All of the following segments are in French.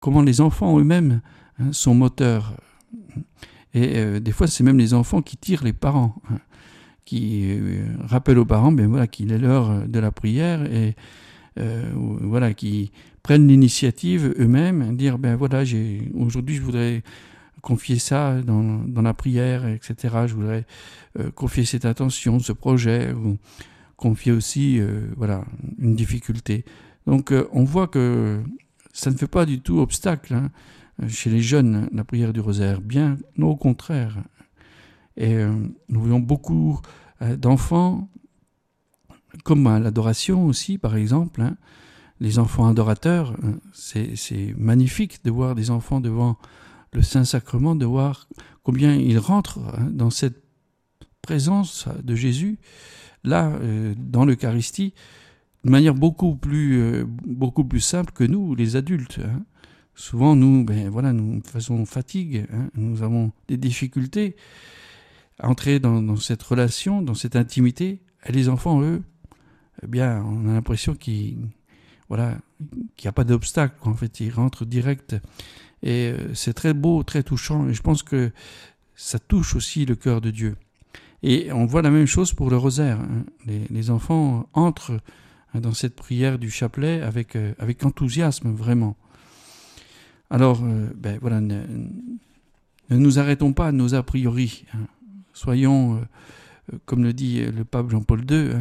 comment les enfants eux-mêmes sont moteurs. Et des fois, c'est même les enfants qui tirent les parents, qui rappellent aux parents qu'il est l'heure de la prière et qui prennent l'initiative eux-mêmes, dire aujourd'hui je voudrais confier ça dans la prière, etc. Je voudrais confier cette intention, ce projet, ou confier aussi une difficulté. Donc on voit que ça ne fait pas du tout obstacle chez les jeunes, la prière du rosaire, bien au contraire. Et nous voyons beaucoup d'enfants, comme à l'adoration aussi par exemple, les enfants adorateurs, c'est magnifique de voir des enfants devant le Saint-Sacrement, de voir combien ils rentrent dans cette présence de Jésus, là, dans l'Eucharistie, de manière beaucoup plus simple que nous, les adultes. Souvent, nous faisons fatigue, nous avons des difficultés à entrer dans cette relation, dans cette intimité. Et les enfants, eux, on a l'impression qu'il n'y a pas d'obstacle. En fait, ils rentrent direct. Et c'est très beau, très touchant. Et je pense que ça touche aussi le cœur de Dieu. Et on voit la même chose pour le rosaire. Les enfants entrent dans cette prière du chapelet avec enthousiasme, vraiment. Alors, ne nous arrêtons pas à nos a priori. Soyons, comme le dit le pape Jean-Paul II,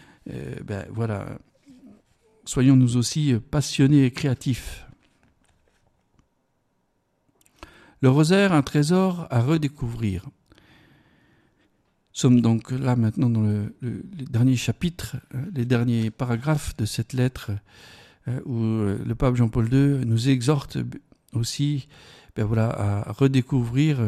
soyons nous aussi passionnés et créatifs. Le rosaire, un trésor à redécouvrir. Nous sommes donc là maintenant dans le dernier chapitre, les derniers paragraphes de cette lettre où le pape Jean-Paul II nous exhorte aussi à redécouvrir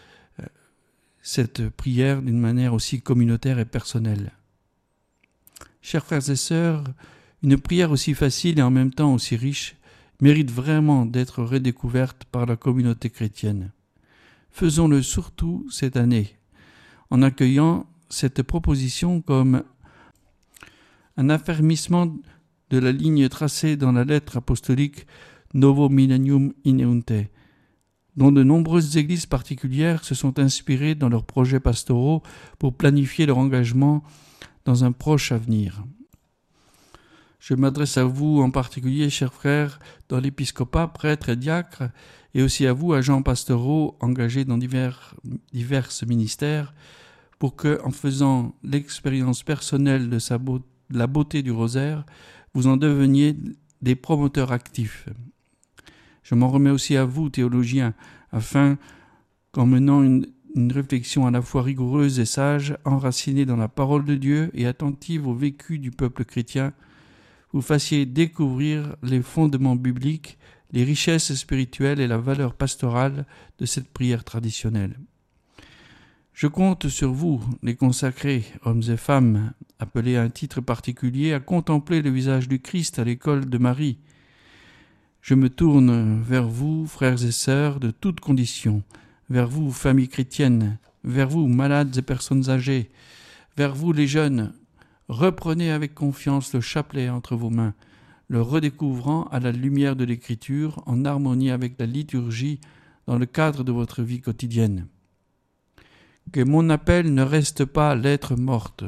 cette prière d'une manière aussi communautaire et personnelle. Chers frères et sœurs, une prière aussi facile et en même temps aussi riche mérite vraiment d'être redécouverte par la communauté chrétienne. Faisons-le surtout cette année, en accueillant cette proposition comme un affermissement de la ligne tracée dans la lettre apostolique Novo Millennium in Eunte, dont de nombreuses églises particulières se sont inspirées dans leurs projets pastoraux pour planifier leur engagement dans un proche avenir. Je m'adresse à vous en particulier, chers frères, dans l'épiscopat, prêtres et diacres, et aussi à vous, agents pastoraux engagés dans divers ministères, pour que, en faisant l'expérience personnelle de la beauté du rosaire, vous en deveniez des promoteurs actifs. Je m'en remets aussi à vous, théologiens, afin qu'en menant une réflexion à la fois rigoureuse et sage, enracinée dans la parole de Dieu et attentive au vécu du peuple chrétien, vous fassiez découvrir les fondements bibliques, les richesses spirituelles et la valeur pastorale de cette prière traditionnelle. Je compte sur vous, les consacrés, hommes et femmes, appelés à un titre particulier, à contempler le visage du Christ à l'école de Marie. Je me tourne vers vous, frères et sœurs de toutes conditions, vers vous, familles chrétiennes, vers vous, malades et personnes âgées, vers vous, les jeunes. Reprenez avec confiance le chapelet entre vos mains, le redécouvrant à la lumière de l'Écriture, en harmonie avec la liturgie dans le cadre de votre vie quotidienne. Que mon appel ne reste pas lettre morte.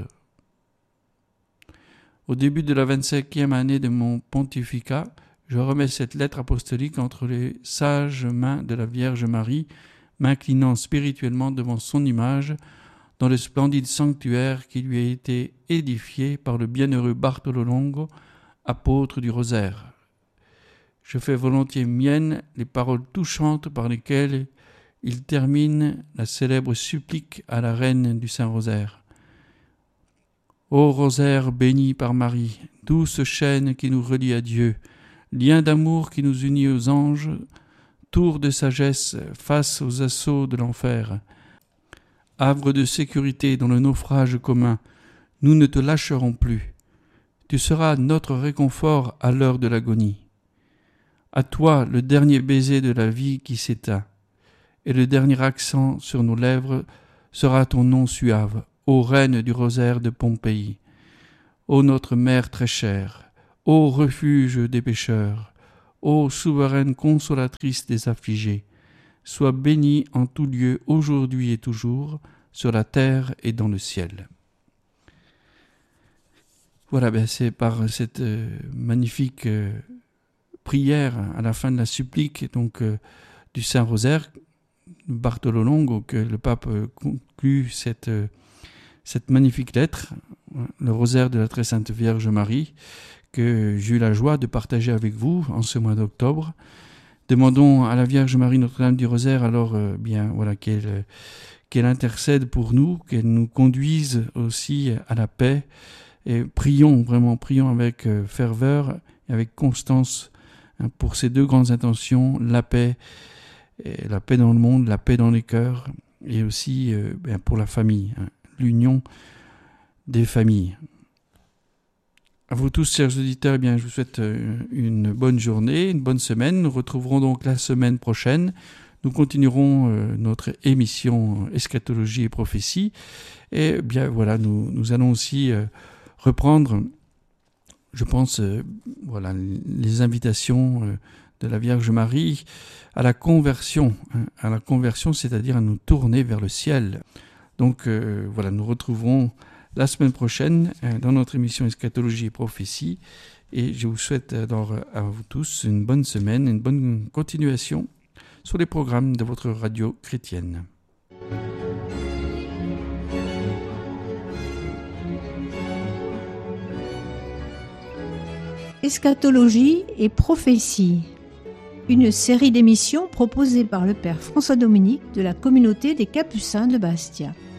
Au début de la 25e année de mon pontificat, je remets cette lettre apostolique entre les sages mains de la Vierge Marie, m'inclinant spirituellement devant son image, dans le splendide sanctuaire qui lui a été édifié par le bienheureux Bartolo Longo, apôtre du rosaire. Je fais volontiers miennes les paroles touchantes par lesquelles il termine la célèbre supplique à la reine du Saint-Rosaire. Ô rosaire béni par Marie, douce chaîne qui nous relie à Dieu, lien d'amour qui nous unit aux anges, tour de sagesse face aux assauts de l'enfer, havre de sécurité dans le naufrage commun, nous ne te lâcherons plus. Tu seras notre réconfort à l'heure de l'agonie. À toi le dernier baiser de la vie qui s'éteint, et le dernier accent sur nos lèvres sera ton nom suave, ô reine du rosaire de Pompéi, ô notre mère très chère, ô refuge des pécheurs, ô souveraine consolatrice des affligés, sois bénie en tout lieu, aujourd'hui et toujours, sur la terre et dans le ciel. Voilà, c'est par cette magnifique prière à la fin de la supplique du Saint-Rosaire, Bartolo Longo, que le pape conclut cette magnifique lettre, le rosaire de la Très Sainte Vierge Marie, que j'ai eu la joie de partager avec vous en ce mois d'octobre. Demandons à la Vierge Marie, Notre-Dame du Rosaire, alors qu'elle intercède pour nous, qu'elle nous conduise aussi à la paix. Et prions avec ferveur et avec constance pour ces deux grandes intentions, la paix dans le monde, la paix dans les cœurs, et aussi pour la famille, l'union des familles. À vous tous, chers auditeurs, je vous souhaite une bonne journée, une bonne semaine. Nous retrouverons donc la semaine prochaine. Nous continuerons notre émission Eschatologie et prophétie. Et nous allons aussi reprendre, je pense, les invitations de la Vierge Marie à la conversion, c'est-à-dire à nous tourner vers le ciel. Donc nous retrouverons la semaine prochaine dans notre émission Eschatologie et prophétie, et je vous souhaite alors à vous tous une bonne semaine, une bonne continuation sur les programmes de votre radio chrétienne. Eschatologie et prophétie, une série d'émissions proposée par le Père François Dominique de la communauté des Capucins de Bastia.